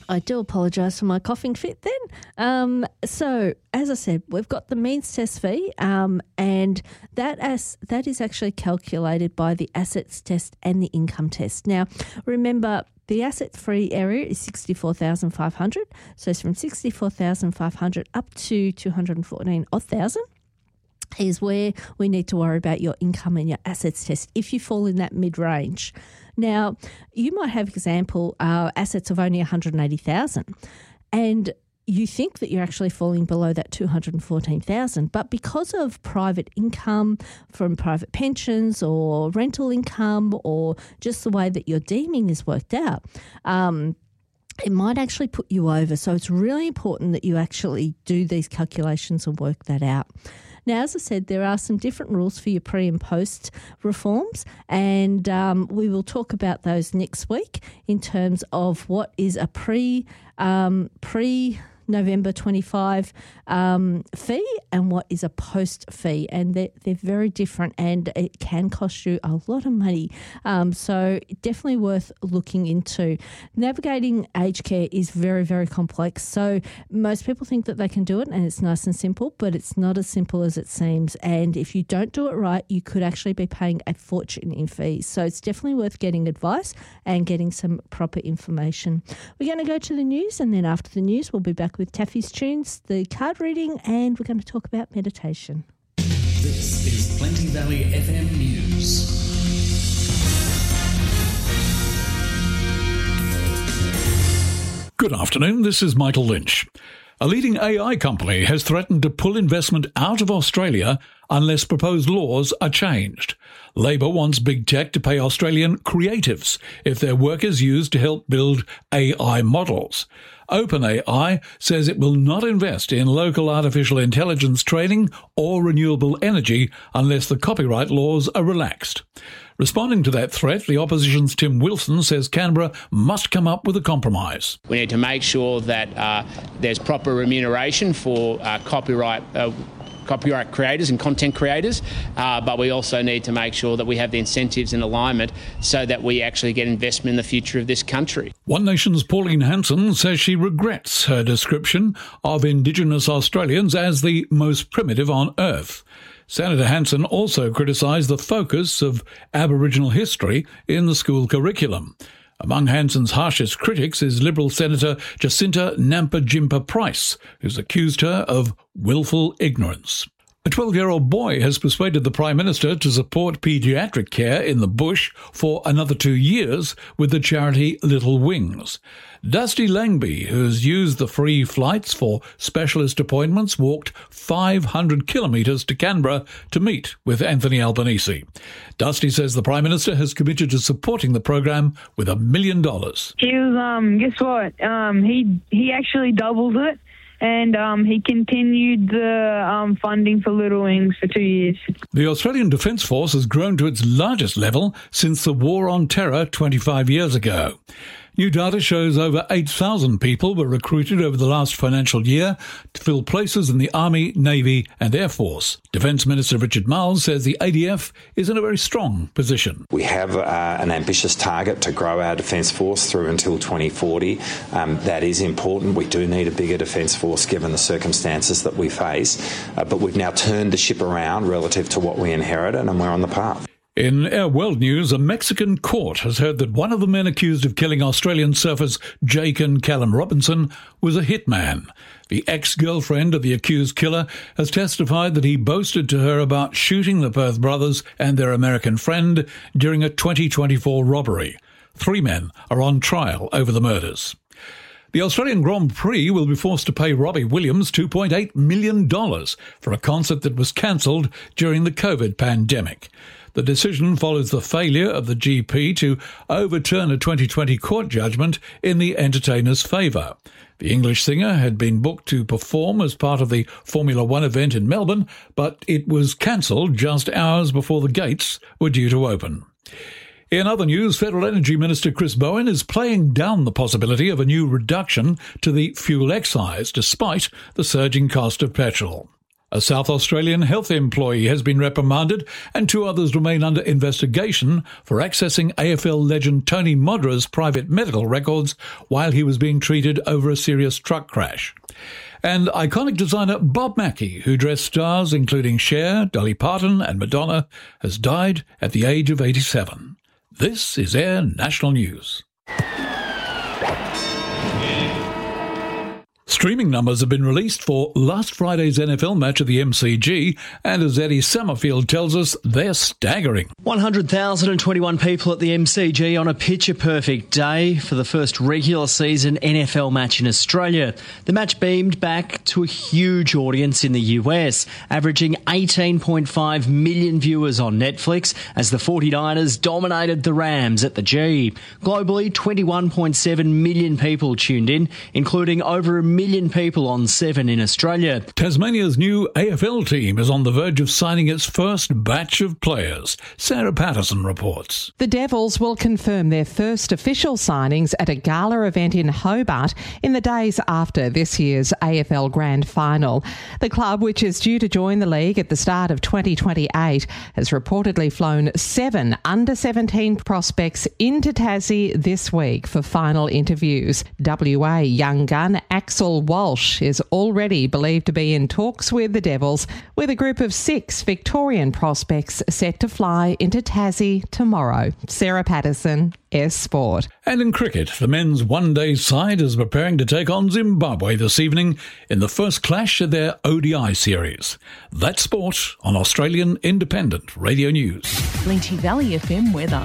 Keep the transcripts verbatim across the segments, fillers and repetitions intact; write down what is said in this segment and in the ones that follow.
I do apologise for my coughing fit then. Um, so, as I said, we've got the means test fee, um, and that as that is actually calculated by the assets test and the income test. Now, remember, the asset-free area is sixty-four thousand five hundred dollars, so it's from sixty-four thousand five hundred dollars up to two hundred fourteen odd thousand is where we need to worry about your income and your assets test if you fall in that mid-range. Now, you might have, example, uh, assets of only one hundred eighty thousand dollars, and you think that you're actually falling below that two hundred fourteen thousand dollars, but because of private income from private pensions or rental income or just the way that your deeming is worked out, um, it might actually put you over. So it's really important that you actually do these calculations and work that out. Now, as I said, there are some different rules for your pre and post reforms, and um, we will talk about those next week in terms of what is a pre um, pre. November twenty-five um, fee and what is a post fee, and they're, they're very different, and it can cost you a lot of money. Um, so definitely worth looking into. Navigating aged care is very, very complex. So most people think that they can do it and it's nice and simple, but it's not as simple as it seems. And if you don't do it right, you could actually be paying a fortune in fees. So it's definitely worth getting advice and getting some proper information. We're going to go to the news, and then after the news, we'll be back with Taffy's Tunes, the card reading, and we're going to talk about meditation. This is Plenty Valley F M News. Good afternoon, this is Michael Lynch. A leading A I company has threatened to pull investment out of Australia unless proposed laws are changed. Labor wants big tech to pay Australian creatives if their work is used to help build A I models. OpenAI says it will not invest in local artificial intelligence training or renewable energy unless the copyright laws are relaxed. Responding to that threat, the opposition's Tim Wilson says Canberra must come up with a compromise. We need to make sure that uh, there's proper remuneration for uh, copyright uh, copyright creators and content creators, uh, but we also need to make sure that we have the incentives in alignment so that we actually get investment in the future of this country. One Nation's Pauline Hanson says she regrets her description of Indigenous Australians as the most primitive on Earth. Senator Hanson also criticised the focus of Aboriginal history in the school curriculum. Among Hanson's harshest critics is Liberal Senator Jacinta Nampijinpa-Price, who's accused her of willful ignorance. A twelve-year-old boy has persuaded the Prime Minister to support paediatric care in the bush for another two years with the charity Little Wings. Dusty Langby, who's used the free flights for specialist appointments, walked five hundred kilometres to Canberra to meet with Anthony Albanese. Dusty says the Prime Minister has committed to supporting the program with a million dollars. He was, um, guess what? Um, he he actually doubled it. And um, he continued the um, funding for Little Wings for two years. The Australian Defence Force has grown to its largest level since the War on Terror twenty-five years ago. New data shows over eight thousand people were recruited over the last financial year to fill places in the Army, Navy and Air Force. Defence Minister Richard Marles says the A D F is in a very strong position. We have uh, an ambitious target to grow our Defence Force through until twenty forty. Um, that is important. We do need a bigger Defence Force given the circumstances that we face. Uh, but we've now turned the ship around relative to what we inherited, and we're on the path. In our world news, a Mexican court has heard that one of the men accused of killing Australian surfers Jake and Callum Robinson was a hitman. The ex-girlfriend of the accused killer has testified that he boasted to her about shooting the Perth brothers and their American friend during a twenty twenty-four robbery. Three men are on trial over the murders. The Australian Grand Prix will be forced to pay Robbie Williams two point eight million dollars for a concert that was cancelled during the COVID pandemic. The decision follows the failure of the G P to overturn a twenty twenty court judgment in the entertainer's favour. The English singer had been booked to perform as part of the Formula One event in Melbourne, but it was cancelled just hours before the gates were due to open. In other news, Federal Energy Minister Chris Bowen is playing down the possibility of a new reduction to the fuel excise despite the surging cost of petrol. A South Australian health employee has been reprimanded and two others remain under investigation for accessing A F L legend Tony Modra's private medical records while he was being treated over a serious truck crash. And iconic designer Bob Mackie, who dressed stars including Cher, Dolly Parton and Madonna, has died at the age of eighty-seven. This is Air National News. Streaming numbers have been released for last Friday's N F L match at the M C G, and as Eddie Summerfield tells us, they're staggering. one hundred thousand twenty-one people at the M C G on a picture-perfect day for the first regular season N F L match in Australia. The match beamed back to a huge audience in the U S, averaging eighteen point five million viewers on Netflix as the forty-niners dominated the Rams at the G. Globally, twenty-one point seven million people tuned in, including over a million people on Seven in Australia. Tasmania's new A F L team is on the verge of signing its first batch of players. Sarah Patterson reports. The Devils will confirm their first official signings at a gala event in Hobart in the days after this year's A F L Grand Final. The club, which is due to join the league at the start of twenty twenty-eight, has reportedly flown seven under seventeen prospects into Tassie this week for final interviews. W A young gun Axel Walsh is already believed to be in talks with the Devils, with a group of six Victorian prospects set to fly into Tassie tomorrow. Sarah Patterson, S Sport. And in cricket, the men's one-day side is preparing to take on Zimbabwe this evening in the first clash of their O D I series. That's sport on Australian Independent Radio News. Plenty Valley F M weather.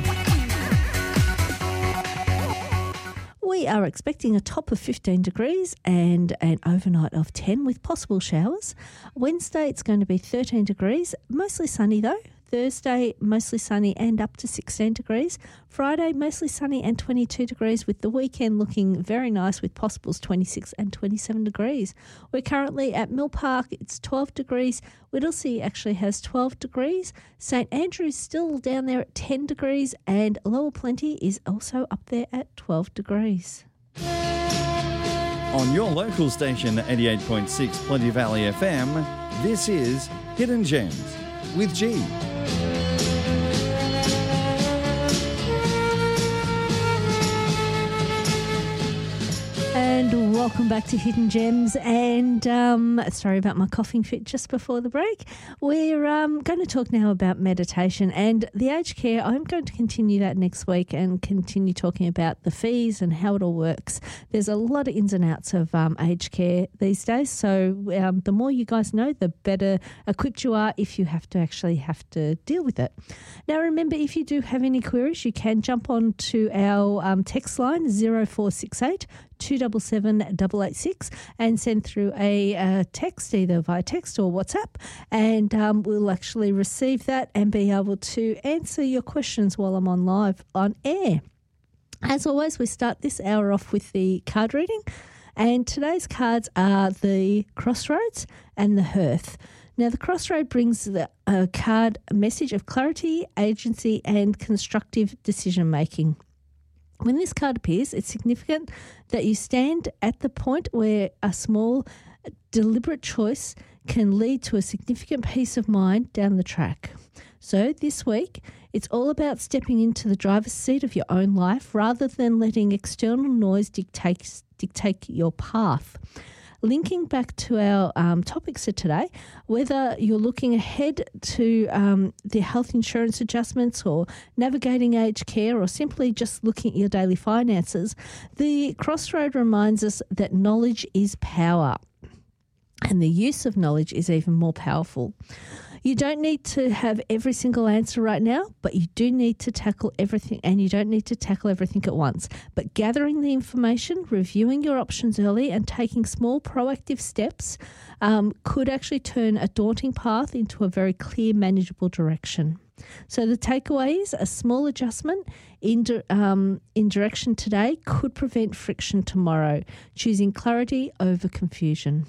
We are expecting a top of fifteen degrees and an overnight of ten with possible showers. Wednesday it's going to be thirteen degrees, mostly sunny though. Thursday mostly sunny and up to sixteen degrees. Friday mostly sunny and twenty-two degrees, with the weekend looking very nice with possibles twenty-six and twenty-seven degrees. We're currently at Mill Park, it's twelve degrees. Whittlesea actually has twelve degrees. St Andrews still down there at ten degrees, and Lower Plenty is also up there at twelve degrees. On your local station eighty-eight point six Plenty Valley F M, this is Hidden Gems with G. And welcome back to Hidden Gems. And um, sorry about my coughing fit just before the break. We're um, going to talk now about meditation and the aged care. I'm going to continue that next week and continue talking about the fees and how it all works. There's a lot of ins and outs of um, aged care these days. So um, the more you guys know, the better equipped you are if you have to actually have to deal with it. Now, remember, if you do have any queries, you can jump on to our um, text line zero four six eight two seven seven eight eight six and send through a uh, text, either via text or WhatsApp, and um, we'll actually receive that and be able to answer your questions while I'm on live on air. As always, we start this hour off with the card reading, and today's cards are the Crossroads and the Hearth. Now, the Crossroad brings the uh, card a message of clarity, agency and constructive decision-making. When this card appears, it's significant that you stand at the point where a small, deliberate choice can lead to a significant peace of mind down the track. So this week, it's all about stepping into the driver's seat of your own life rather than letting external noise dictate, dictate your path. Linking back to our um, topics of today, whether you're looking ahead to um, the health insurance adjustments or navigating aged care or simply just looking at your daily finances, the Crossroad reminds us that knowledge is power and the use of knowledge is even more powerful. You don't need to have every single answer right now, but you do need to tackle everything, and you don't need to tackle everything at once. But gathering the information, reviewing your options early, and taking small proactive steps um, could actually turn a daunting path into a very clear, manageable direction. So the takeaway is a small adjustment in, um, in direction today could prevent friction tomorrow, choosing clarity over confusion.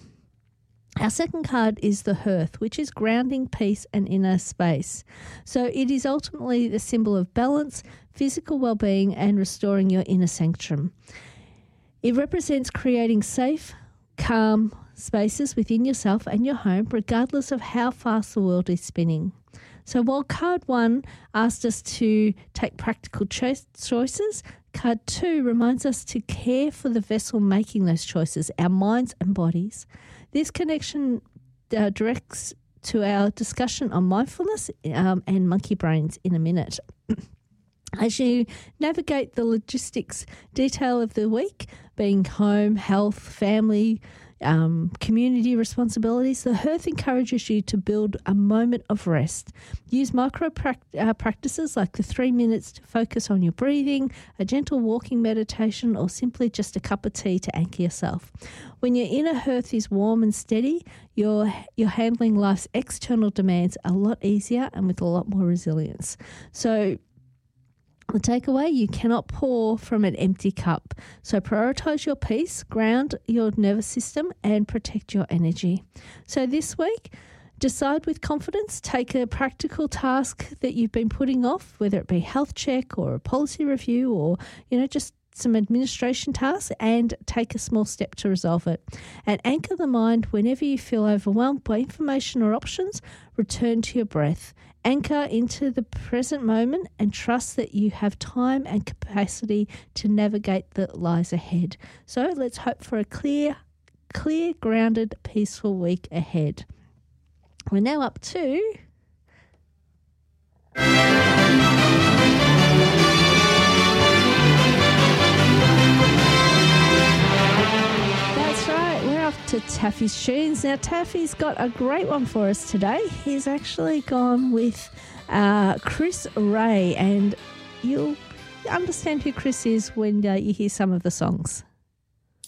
Our second card is the Hearth, which is grounding, peace and inner space. So it is ultimately the symbol of balance, physical well-being and restoring your inner sanctum. It represents creating safe, calm, spaces within yourself and your home, regardless of how fast the world is spinning. So while card one asked us to take practical cho- choices, card two reminds us to care for the vessel making those choices, our minds and bodies. This connection uh, directs to our discussion on mindfulness um, and monkey brains in a minute. As you navigate the logistics detail of the week, being home, health, family, um, community responsibilities, the Hearth encourages you to build a moment of rest. Use micro pract- uh, practices like the three minutes to focus on your breathing, a gentle walking meditation, or simply just a cup of tea to anchor yourself. When your inner Hearth is warm and steady, you're, you're handling life's external demands a lot easier and with a lot more resilience. So, the takeaway, you cannot pour from an empty cup. So prioritise your peace, ground your nervous system and protect your energy. So this week, decide with confidence, take a practical task that you've been putting off, whether it be health check or a policy review or, you know, just some administration tasks, and take a small step to resolve it. And anchor the mind whenever you feel overwhelmed by information or options, return to your breath. Anchor into the present moment and trust that you have time and capacity to navigate that lies ahead. So let's hope for a clear, clear, grounded, peaceful week ahead. We're now up to... That's right, we're off to Taffy's Tunes. Now, Taffy's got a great one for us today. He's actually gone with uh, Chris Ray, and you'll understand who Chris is when uh, you hear some of the songs.